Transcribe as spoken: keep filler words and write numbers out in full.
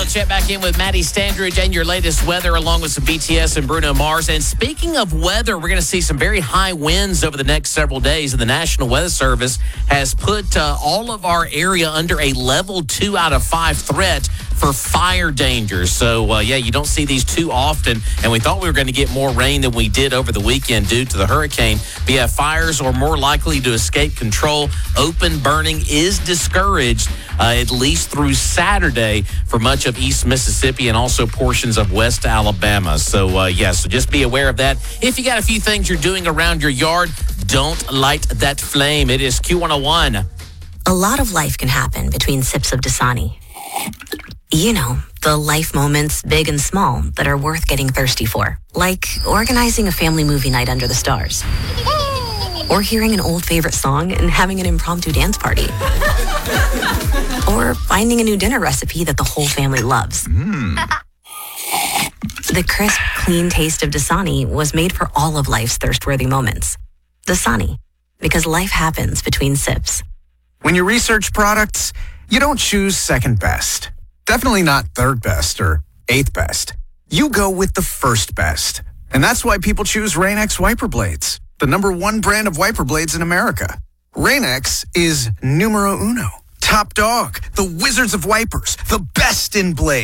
check back in with Maddie Standridge and your latest weather, along with some B T S and Bruno Mars. And speaking of weather, we're going to see some very high winds over the next several days. And the National Weather Service has put uh, all of our area under a level two out of five threat for fire danger. So, uh, yeah, you don't see these too often. And we thought we were going to get more rain than we did over the weekend due to the hurricane. But yeah, fires are more likely to escape control. Open burning is discouraged, uh, at least through Saturday, for much of East Mississippi and also portions of West Alabama. So, uh, yeah, so just be aware of that. If you got a few things you're doing around your yard, don't light that flame. It is Q one oh one. A lot of life can happen between sips of Dasani. You know, the life moments, big and small, that are worth getting thirsty for. Like organizing a family movie night under the stars. Or hearing an old favorite song and having an impromptu dance party. Or finding a new dinner recipe that the whole family loves. Mm. The crisp, clean taste of Dasani was made for all of life's thirst-worthy moments. Dasani, because life happens between sips. When you research products, you don't choose second best. Definitely not third best or eighth best. You go with the first best. And that's why people choose Rain-X wiper blades, the number one brand of wiper blades in America. Rain-X is numero uno. Top dog, the wizards of wipers, the best in blades.